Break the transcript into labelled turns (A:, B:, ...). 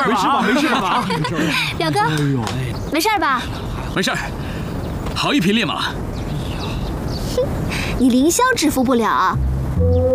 A: 儿吧？
B: 没事吧？
C: 表哥，没事吧？
A: 没事儿，好一匹烈马。
C: 你凌霄制服不了啊！